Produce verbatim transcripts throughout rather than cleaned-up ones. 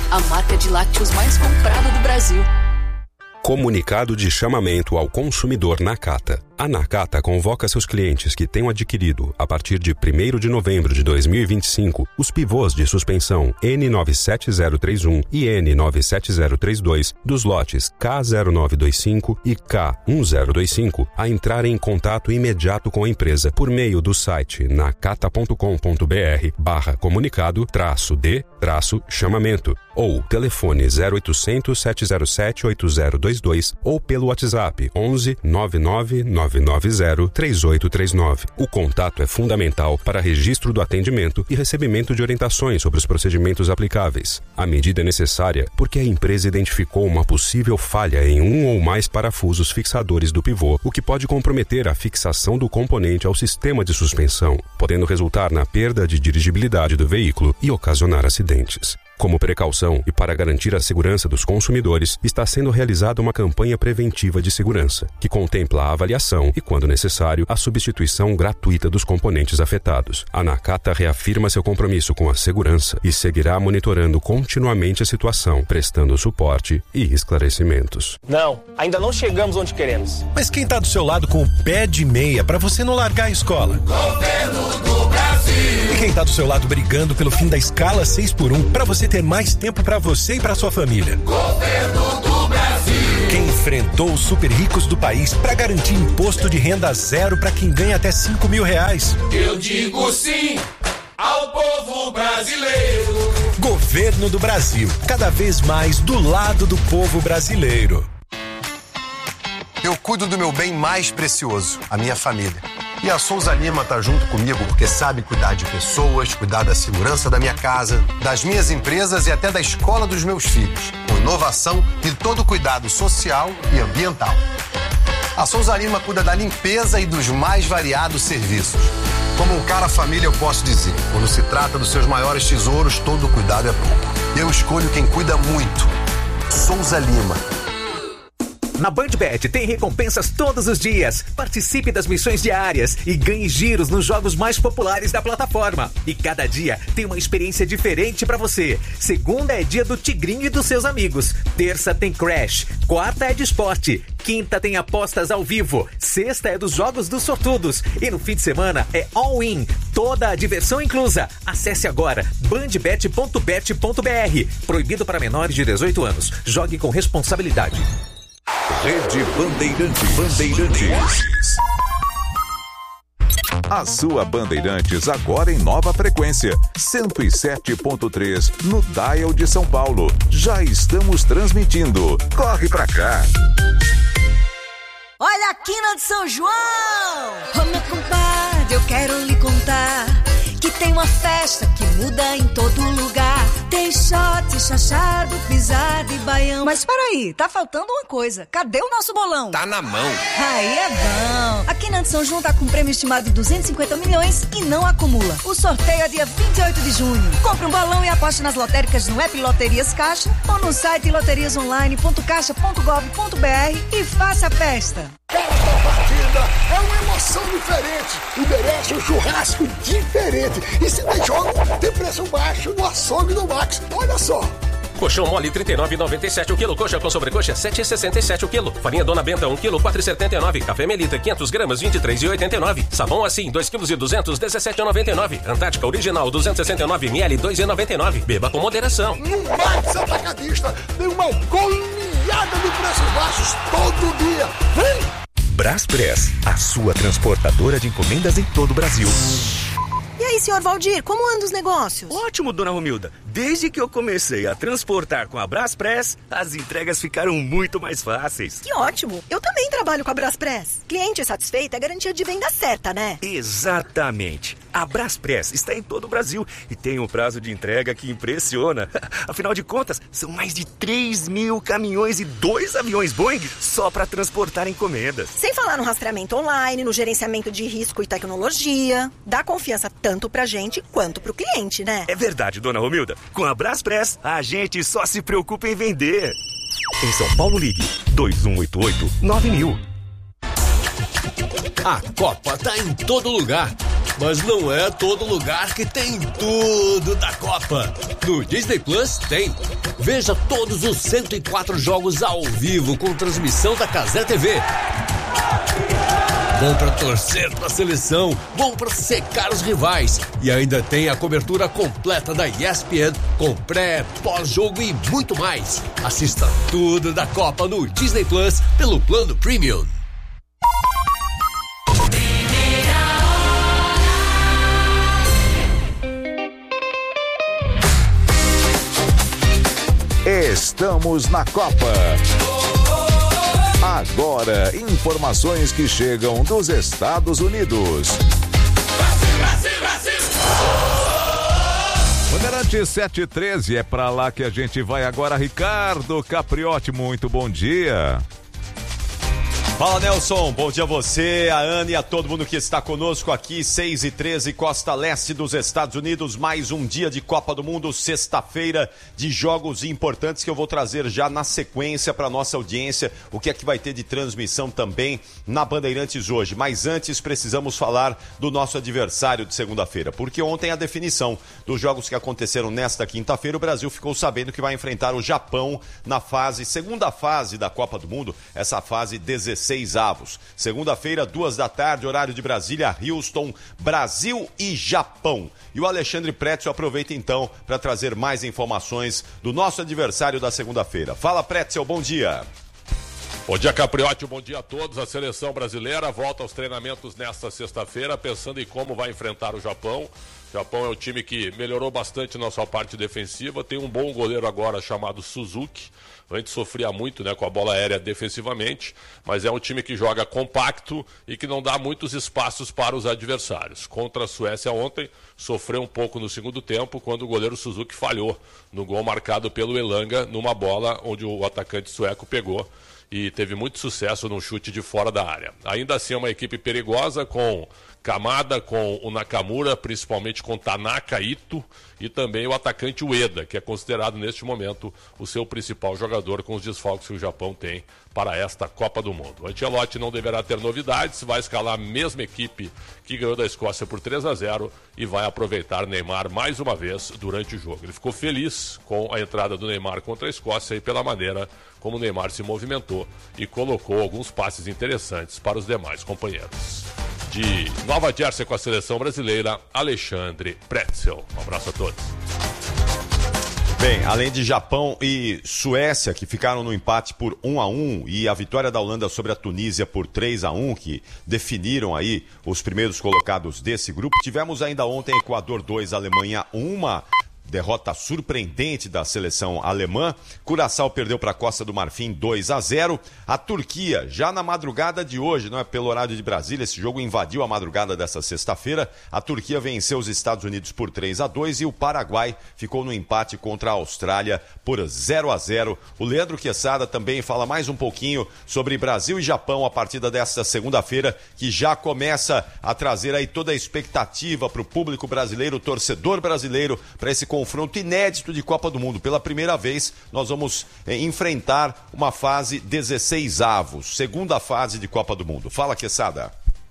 a marca de lácteos mais comprada do Brasil. Comunicado de chamamento ao consumidor Nakata. A Nakata convoca seus clientes que tenham adquirido, a partir de primeiro de novembro de dois mil e vinte e cinco, os pivôs de suspensão N nove sete zero três um e N nove sete zero três dois dos lotes K zero nove dois cinco e K um zero dois cinco a entrarem em contato imediato com a empresa por meio do site nakata ponto com ponto br barra comunicado traço de traço chamamento ou telefone zero oitocentos, sete zero sete, oito zero dois dois ou pelo WhatsApp onze nove nove nove nove zero três oito três nove. O contato é fundamental para registro do atendimento e recebimento de orientações sobre os procedimentos aplicáveis. A medida é necessária porque a empresa identificou uma possível falha em um ou mais parafusos fixadores do pivô, o que pode comprometer a fixação do componente ao sistema de suspensão, podendo resultar na perda de dirigibilidade do veículo e ocasionar acidentes. Como precaução e para garantir a segurança dos consumidores, está sendo realizada uma campanha preventiva de segurança, que contempla a avaliação e, quando necessário, a substituição gratuita dos componentes afetados. A Nakata reafirma seu compromisso com a segurança e seguirá monitorando continuamente a situação, prestando suporte e esclarecimentos. Não, ainda não chegamos onde queremos. Mas quem está do seu lado com o pé de meia para você não largar a escola? Governo do Brasil! E quem está do seu lado brigando pelo fim da escala seis por um para você ter mais tempo para você e para sua família? Governo do Brasil! Quem enfrentou os super ricos do país para garantir imposto de renda zero para quem ganha até cinco mil reais? Eu digo sim ao povo brasileiro. Governo do Brasil, cada vez mais do lado do povo brasileiro. Eu cuido do meu bem mais precioso, a minha família. E a Souza Lima tá junto comigo porque sabe cuidar de pessoas, cuidar da segurança da minha casa, das minhas empresas e até da escola dos meus filhos, com inovação e todo o cuidado social e ambiental. A Souza Lima cuida da limpeza e dos mais variados serviços. Como um cara família, eu posso dizer, quando se trata dos seus maiores tesouros, todo cuidado é pouco. Eu escolho quem cuida muito. Souza Lima. Na BandBet tem recompensas todos os dias. Participe das missões diárias e ganhe giros nos jogos mais populares da plataforma. E cada dia tem uma experiência diferente pra você. Segunda é dia do Tigrinho e dos seus amigos. Terça tem Crash. Quarta é de esporte. Quinta tem apostas ao vivo. Sexta é dos jogos dos sortudos. E no fim de semana é all-in. Toda a diversão inclusa. Acesse agora bandbet ponto bet ponto br. Proibido para menores de dezoito anos. Jogue com responsabilidade. Rede Bandeirantes. Bandeirantes. A sua Bandeirantes agora em nova frequência, cento e sete ponto três no dial de São Paulo. Já estamos transmitindo. Corre pra cá. Olha a quina de São João! Ô meu compadre, eu quero lhe contar que tem uma festa que muda em todo lugar. Tem shot, chachado, pisado e baião. Mas peraí, tá faltando uma coisa. Cadê o nosso bolão? Tá na mão. Aí é bom. A Quina de São João tá com um prêmio estimado de duzentos e cinquenta milhões e não acumula. O sorteio é dia vinte e oito de junho. Compre um balão e aposte nas lotéricas no app Loterias Caixa ou no site loterias online ponto caixa ponto gov ponto br e faça a festa. Cada partida é uma emoção diferente e merece um churrasco diferente. E se tem jogo, tem preço baixo no açougue do Max. Olha só. Colchão mole trinta e nove reais e noventa e sete centavos o quilo. Coxa com sobrecoxa sete reais e sessenta e sete centavos o quilo. Farinha Dona Benta um quilo, quatro reais e setenta e nove centavos. Café Melita quinhentos gramas, vinte e três reais e oitenta e nove centavos. Sabão assim, dois quilos e duzentos, dezessete reais e noventa e nove centavos. Antártica Original duzentos e sessenta e nove mililitros, dois reais e noventa e nove centavos. Beba com moderação. No Max Atacadista tem uma goleada de preços baixos todo dia. Vem! Braspress, a sua transportadora de encomendas em todo o Brasil. E aí, senhor Valdir, como andam os negócios? Ótimo, dona Romilda. Desde que eu comecei a transportar com a Braspress, as entregas ficaram muito mais fáceis. Que ótimo. Eu também trabalho com a Braspress. Cliente satisfeito é garantia de venda certa, né? Exatamente. A Braspress está em todo o Brasil e tem um prazo de entrega que impressiona. Afinal de contas, são mais de três mil caminhões e dois aviões Boeing só para transportar encomendas. Sem falar no rastreamento online, no gerenciamento de risco e tecnologia. Dá confiança tanto pra gente quanto pro cliente, né? É verdade, dona Romilda. Com a Braspress, a gente só se preocupa em vender. Em São Paulo, ligue dois um oito oito, nove mil. A Copa tá em todo lugar. Mas não é todo lugar que tem tudo da Copa. No Disney Plus tem. Veja todos os cento e quatro jogos ao vivo com transmissão da Cazé T V. Bom pra torcer pra seleção, bom pra secar os rivais. E ainda tem a cobertura completa da E S P N com pré, pós-jogo e muito mais. Assista tudo da Copa no Disney Plus pelo plano Premium. Estamos na Copa. Agora, informações que chegam dos Estados Unidos. Brasil, Brasil, Brasil! Bandeirantes sete e treze, é pra lá que a gente vai agora. Ricardo Capriotti, muito bom dia. Fala, Nelson, bom dia a você, a Ana e a todo mundo que está conosco aqui, seis e treze, Costa Leste dos Estados Unidos, mais um dia de Copa do Mundo, sexta-feira de jogos importantes que eu vou trazer já na sequência para nossa audiência, o que é que vai ter de transmissão também na Bandeirantes hoje. Mas antes precisamos falar do nosso adversário de segunda-feira, porque ontem a definição dos jogos que aconteceram nesta quinta-feira, o Brasil ficou sabendo que vai enfrentar o Japão na fase, segunda fase da Copa do Mundo, essa fase dezesseis avos. Segunda-feira, duas da tarde, horário de Brasília, Houston, Brasil e Japão. E o Alexandre Pretzel aproveita então para trazer mais informações do nosso adversário da segunda-feira. Fala, Pretzel, bom dia. Bom dia, Capriotti, bom dia a todos. A seleção brasileira volta aos treinamentos nesta sexta-feira, pensando em como vai enfrentar o Japão. O Japão é um time que melhorou bastante na sua parte defensiva, tem um bom goleiro agora chamado Suzuki. A gente sofria muito, né, com a bola aérea defensivamente, mas é um time que joga compacto e que não dá muitos espaços para os adversários. Contra a Suécia ontem, sofreu um pouco no segundo tempo, quando o goleiro Suzuki falhou no gol marcado pelo Elanga, numa bola onde o atacante sueco pegou e teve muito sucesso num chute de fora da área. Ainda assim é uma equipe perigosa, com Kamada, com o Nakamura, principalmente com Tanaka Ito, e também o atacante Ueda, que é considerado neste momento o seu principal jogador, com os desfalques que o Japão tem para esta Copa do Mundo. O Ancelotti não deverá ter novidades, vai escalar a mesma equipe que ganhou da Escócia por três a zero e vai aproveitar Neymar mais uma vez durante o jogo. Ele ficou feliz com a entrada do Neymar contra a Escócia e pela maneira como o Neymar se movimentou e colocou alguns passes interessantes para os demais companheiros. De Nova Jersey com a seleção brasileira, Alexandre Pretzel. Um abraço a todos. Bem, além de Japão e Suécia, que ficaram no empate por um a um, e a vitória da Holanda sobre a Tunísia por três a um, que definiram aí os primeiros colocados desse grupo, tivemos ainda ontem Equador dois, Alemanha um, uma derrota surpreendente da seleção alemã. Curaçao perdeu para a Costa do Marfim dois a zero. A Turquia, já na madrugada de hoje, não é pelo horário de Brasília, esse jogo invadiu a madrugada dessa sexta-feira. A Turquia venceu os Estados Unidos por três a dois e o Paraguai ficou no empate contra a Austrália por zero a zero. O Leandro Quesada também fala mais um pouquinho sobre Brasil e Japão a partir desta segunda-feira, que já começa a trazer aí toda a expectativa para o público brasileiro, o torcedor brasileiro, para esse confronto inédito de Copa do Mundo. Pela primeira vez, nós vamos eh, enfrentar uma fase dezesseis avos, segunda fase de Copa do Mundo. Fala, Quesada.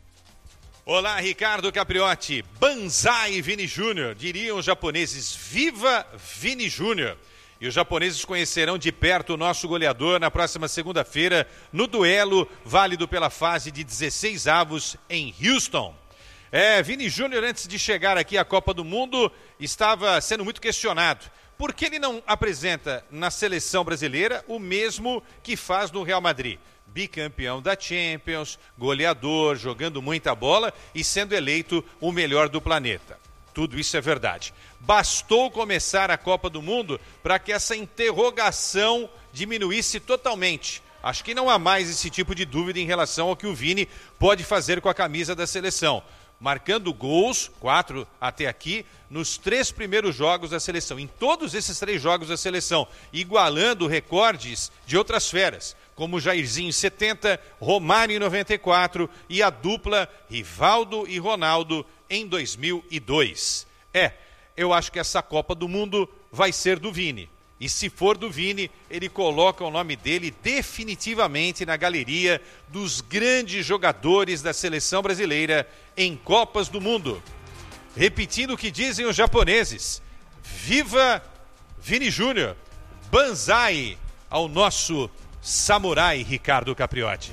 Olá, Ricardo Capriotti. Banzai Vini Júnior, diriam os japoneses. Viva Vini Júnior. E os japoneses conhecerão de perto o nosso goleador na próxima segunda-feira, no duelo válido pela fase de dezesseis avos em Houston. É, Vini Júnior, antes de chegar aqui à Copa do Mundo, estava sendo muito questionado. Por que ele não apresenta na seleção brasileira o mesmo que faz no Real Madrid? Bicampeão da Champions, goleador, jogando muita bola e sendo eleito o melhor do planeta. Tudo isso é verdade. Bastou começar a Copa do Mundo para que essa interrogação diminuísse totalmente. Acho que não há mais esse tipo de dúvida em relação ao que o Vini pode fazer com a camisa da seleção. Marcando gols, quatro até aqui, nos três primeiros jogos da seleção. Em todos esses três jogos da seleção, igualando recordes de outras feras, como Jairzinho em setenta, Romário em noventa e quatro e a dupla Rivaldo e Ronaldo em dois mil e dois. É, eu acho que essa Copa do Mundo vai ser do Vini. E se for do Vini, ele coloca o nome dele definitivamente na galeria dos grandes jogadores da seleção brasileira em Copas do Mundo. Repetindo o que dizem os japoneses, viva Vini Júnior, banzai ao nosso samurai Ricardo Capriotti.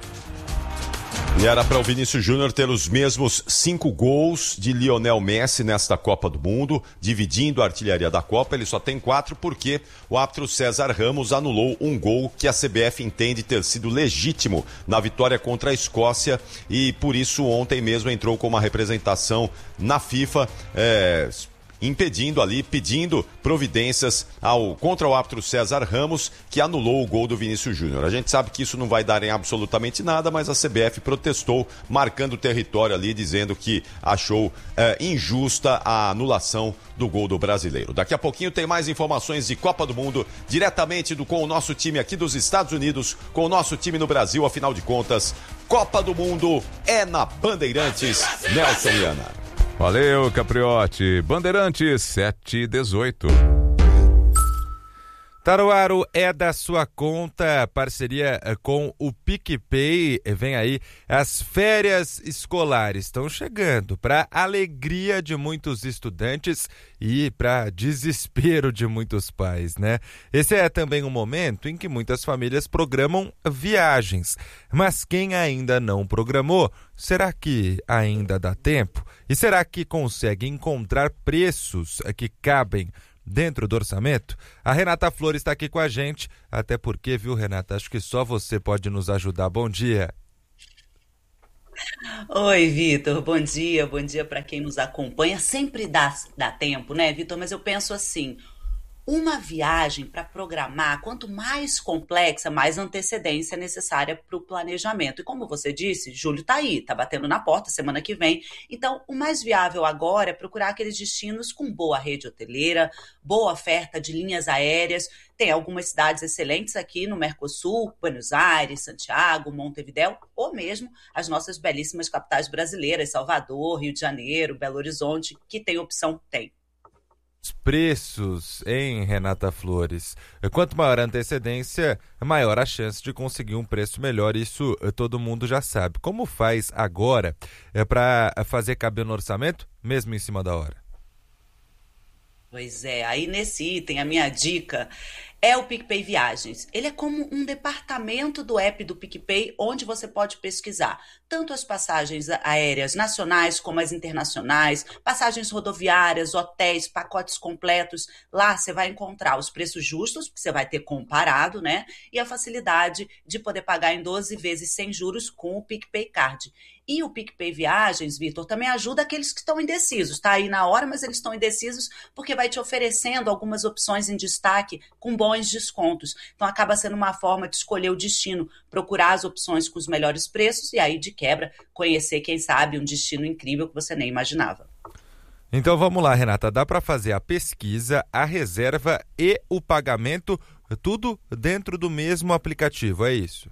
E era para o Vinícius Júnior ter os mesmos cinco gols de Lionel Messi nesta Copa do Mundo, dividindo a artilharia da Copa. Ele só tem quatro porque o árbitro César Ramos anulou um gol que a C B F entende ter sido legítimo na vitória contra a Escócia e por isso ontem mesmo entrou com uma representação na FIFA, é, impedindo ali, pedindo providências ao, contra o árbitro César Ramos, que anulou o gol do Vinícius Júnior. A gente sabe que isso não vai dar em absolutamente nada, mas a C B F protestou, marcando o território ali, dizendo que achou é, injusta a anulação do gol do brasileiro. Daqui a pouquinho tem mais informações de Copa do Mundo, diretamente do, com o nosso time aqui dos Estados Unidos, com o nosso time no Brasil, afinal de contas, Copa do Mundo é na Bandeirantes. Brasil, Brasil, Nelson e Ana. Valeu, Capriotti. Bandeirantes sete e dezoito. Taruaro é da sua conta, parceria com o PicPay. Vem aí, as férias escolares estão chegando para alegria de muitos estudantes e para desespero de muitos pais, né? Esse é também um momento em que muitas famílias programam viagens. Mas quem ainda não programou, será que ainda dá tempo? E será que consegue encontrar preços que cabem dentro do orçamento? A Renata Flores está aqui com a gente, até porque, viu, Renata, acho que só você pode nos ajudar. Bom dia. Oi, Vitor, bom dia, bom dia para quem nos acompanha. Sempre dá, dá tempo, né, Vitor? Mas eu penso assim, uma viagem para programar, quanto mais complexa, mais antecedência é necessária para o planejamento. E como você disse, julho está aí, está batendo na porta semana que vem. Então, o mais viável agora é procurar aqueles destinos com boa rede hoteleira, boa oferta de linhas aéreas. Tem algumas cidades excelentes aqui no Mercosul, Buenos Aires, Santiago, Montevidéu, ou mesmo as nossas belíssimas capitais brasileiras, Salvador, Rio de Janeiro, Belo Horizonte, que tem opção, tem. Preços, hein, Renata Flores? Quanto maior a antecedência, maior a chance de conseguir um preço melhor. Isso todo mundo já sabe. Como faz agora é para fazer caber no orçamento, mesmo em cima da hora? Pois é, aí nesse item a minha dica é o PicPay Viagens. Ele é como um departamento do app do PicPay, onde você pode pesquisar tanto as passagens aéreas nacionais como as internacionais, passagens rodoviárias, hotéis, pacotes completos. Lá você vai encontrar os preços justos, que você vai ter comparado, né? E a facilidade de poder pagar em doze vezes sem juros com o PicPay Card. E o PicPay Viagens, Vitor, também ajuda aqueles que estão indecisos. Está aí na hora, mas eles estão indecisos porque vai te oferecendo algumas opções em destaque com bons descontos. Então acaba sendo uma forma de escolher o destino, procurar as opções com os melhores preços e aí de quebra conhecer, quem sabe, um destino incrível que você nem imaginava. Então vamos lá, Renata, dá para fazer a pesquisa, a reserva e o pagamento, tudo dentro do mesmo aplicativo, é isso?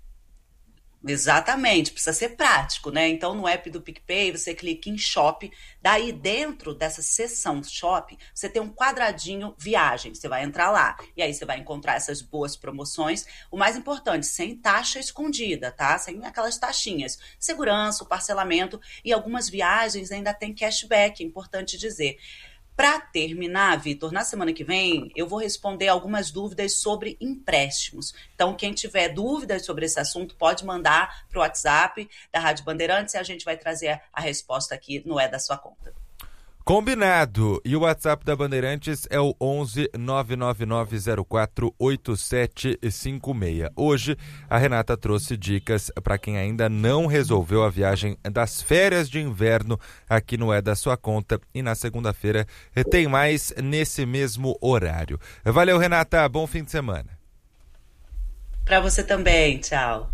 Exatamente, precisa ser prático, né? Então, no app do PicPay, você clica em Shop, daí dentro dessa seção Shop, você tem um quadradinho Viagem, você vai entrar lá, e aí você vai encontrar essas boas promoções, o mais importante, sem taxa escondida, tá? Sem aquelas taxinhas, segurança, o parcelamento, e algumas viagens ainda tem cashback, é importante dizer. Para terminar, Vitor, na semana que vem eu vou responder algumas dúvidas sobre empréstimos. Então, quem tiver dúvidas sobre esse assunto pode mandar para o WhatsApp da Rádio Bandeirantes e a gente vai trazer a resposta aqui no É da Sua Conta. Combinado. E o WhatsApp da Bandeirantes é o onze nove nove nove zero quatro oito sete cinco seis. Hoje, a Renata trouxe dicas para quem ainda não resolveu a viagem das férias de inverno aqui no É da Sua Conta. E na segunda-feira tem mais nesse mesmo horário. Valeu, Renata. Bom fim de semana. Para você também. Tchau.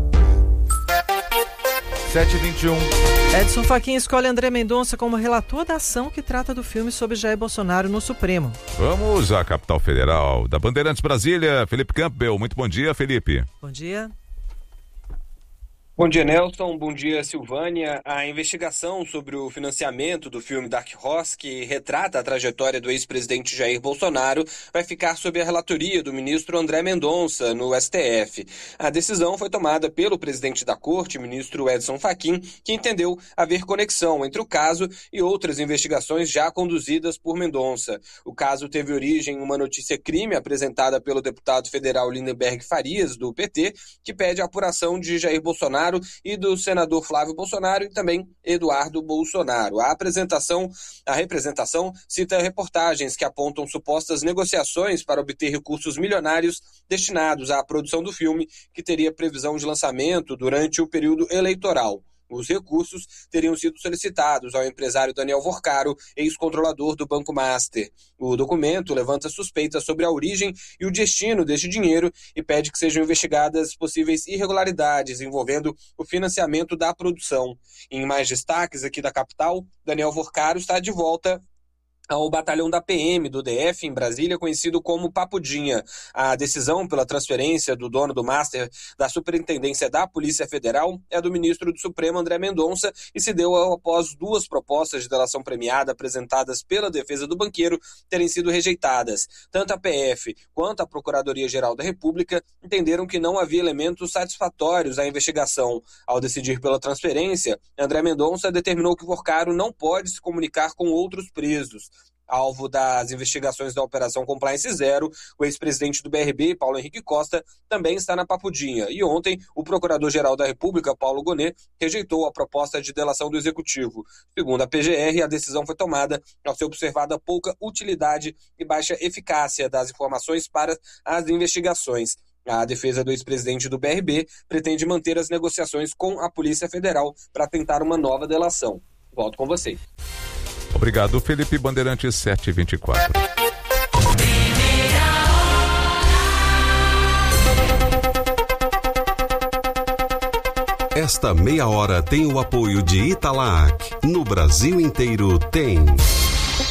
sete e vinte e um. Edson Fachin escolhe André Mendonça como relator da ação que trata do filme sobre Jair Bolsonaro no Supremo. Vamos à capital federal da Bandeirantes Brasília. Felipe Campbell, muito bom dia, Felipe. Bom dia. Bom dia, Nelson. Bom dia, Silvânia. A investigação sobre o financiamento do filme Dark Horse, que retrata a trajetória do ex-presidente Jair Bolsonaro, vai ficar sob a relatoria do ministro André Mendonça, no S T F. A decisão foi tomada pelo presidente da corte, ministro Edson Fachin, que entendeu haver conexão entre o caso e outras investigações já conduzidas por Mendonça. O caso teve origem em uma notícia-crime apresentada pelo deputado federal Lindenberg Farias, do P T, que pede a apuração de Jair Bolsonaro e do senador Flávio Bolsonaro e também Eduardo Bolsonaro. A apresentação, a representação cita reportagens que apontam supostas negociações para obter recursos milionários destinados à produção do filme, que teria previsão de lançamento durante o período eleitoral. Os recursos teriam sido solicitados ao empresário Daniel Vorcaro, ex-controlador do Banco Master. O documento levanta suspeitas sobre a origem e o destino deste dinheiro e pede que sejam investigadas possíveis irregularidades envolvendo o financiamento da produção. Em mais destaques aqui da capital, Daniel Vorcaro está de volta ao batalhão da P M do D F em Brasília, conhecido como Papudinha. A decisão pela transferência do dono do Master da Superintendência da Polícia Federal é do ministro do Supremo, André Mendonça, e se deu após duas propostas de delação premiada apresentadas pela defesa do banqueiro terem sido rejeitadas. Tanto a P F quanto a Procuradoria-Geral da República entenderam que não havia elementos satisfatórios à investigação. Ao decidir pela transferência, André Mendonça determinou que Vorcaro não pode se comunicar com outros presos. Alvo das investigações da Operação Compliance Zero, o ex-presidente do B R B, Paulo Henrique Costa, também está na Papudinha. E ontem, o Procurador-Geral da República, Paulo Gonet, rejeitou a proposta de delação do Executivo. Segundo a P G R, a decisão foi tomada ao ser observada pouca utilidade e baixa eficácia das informações para as investigações. A defesa do ex-presidente do B R B pretende manter as negociações com a Polícia Federal para tentar uma nova delação. Volto com vocês. Obrigado, Felipe. Bandeirantes sete e vinte e quatro. Esta meia hora tem o apoio de Italac. No Brasil inteiro tem.